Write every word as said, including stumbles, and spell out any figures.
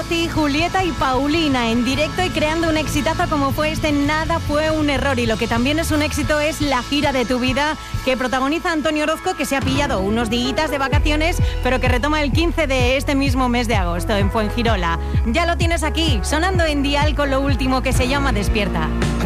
Ozzy, Julieta y Paulina en directo y creando un exitazo como fue este Nada fue un error. Y lo que también es un éxito es la gira de tu vida que protagoniza Antonio Orozco, que se ha pillado unos días de vacaciones, pero que retoma el quince de este mismo mes de agosto en Fuengirola. Ya lo tienes aquí, sonando en Dial con lo último que se llama Despierta.